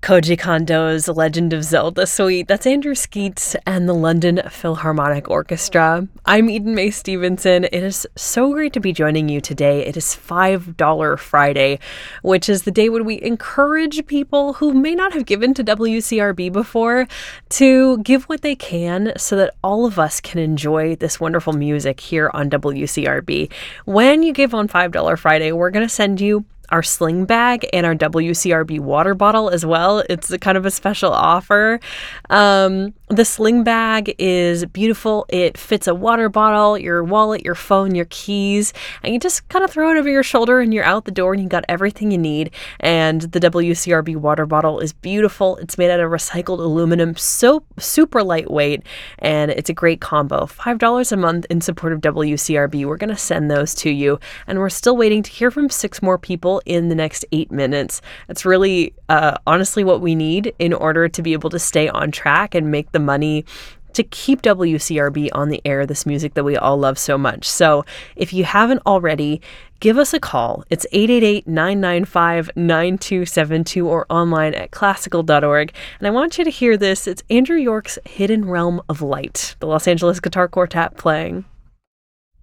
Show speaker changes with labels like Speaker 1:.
Speaker 1: Koji Kondo's Legend of Zelda suite. That's Andrew Skeets and the London Philharmonic Orchestra. I'm Eden Mae Stevenson. It is so great to be joining you today. It is $5 Friday, which is the day when we encourage people who may not have given to WCRB before to give what they can so that all of us can enjoy this wonderful music here on WCRB. When you give on $5 Friday, we're going to send you our sling bag and our WCRB water bottle as well. It's a kind of a special offer. The sling bag is beautiful. It fits a water bottle, your wallet, your phone, your keys, and you just kind of throw it over your shoulder and you're out the door and you got everything you need. And the WCRB water bottle is beautiful. It's made out of recycled aluminum, so super lightweight, and it's a great combo. $5 a month in support of WCRB. We're going to send those to you, and we're still waiting to hear from 6 more people in the next 8 minutes. That's really honestly what we need in order to be able to stay on track and make the money to keep WCRB on the air, this music that we all love so much. So if you haven't already, give us a call. It's 888-995-9272 or online at classical.org. And I want you to hear this. It's Andrew York's Hidden Realm of Light, the Los Angeles Guitar Quartet playing.